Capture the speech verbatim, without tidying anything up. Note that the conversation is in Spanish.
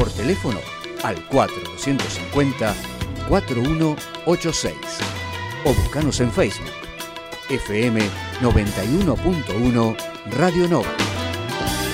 por teléfono al cuatro dos cinco cero, cuatro uno ocho seis o buscanos en Facebook F M noventa y uno punto uno Radio Nova.